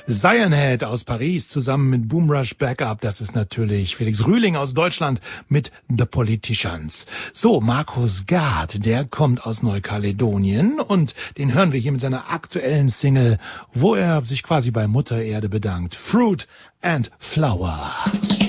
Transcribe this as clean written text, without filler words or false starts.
Zionhead aus Paris zusammen mit Boomrush Backup. Das ist natürlich Felix Rühling aus Deutschland mit The Politicians. So, Markus Gard, der kommt aus Neukaledonien und den hören wir hier mit seiner aktuellen Single, wo er sich quasi bei Mutter Erde bedankt. Fruit and Flower.